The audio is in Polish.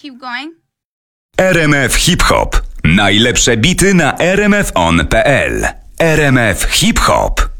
keep going. RMF Hip Hop. Najlepsze bity na rmfon.pl. RMF Hip Hop.